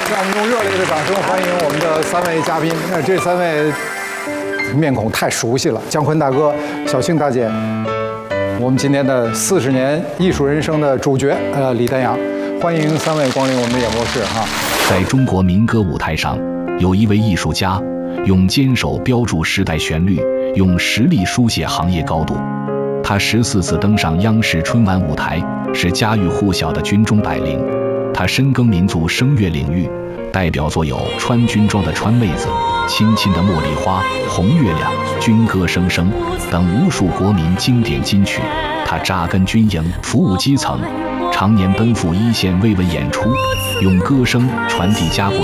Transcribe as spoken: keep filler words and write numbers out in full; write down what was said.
让我们用热烈的掌声欢迎我们的三位嘉宾。那这三位面孔太熟悉了，姜昆大哥、小庆大姐，我们今天的四十年艺术人生的主角，呃，李丹阳，欢迎三位光临我们的演播室哈。 在中国民歌舞台上，有一位艺术家，用坚守标注时代旋律，用实力书写行业高度。他十四次登上央视春晚舞台，是家喻户晓的军中百灵。他深耕民族声乐领域，代表作有《穿军装的川妹子》、《亲亲的茉莉花》、《红月亮》、《军歌声声》等无数国民经典金曲。他扎根军营，服务基层，常年奔赴一线慰问演出，用歌声传递家国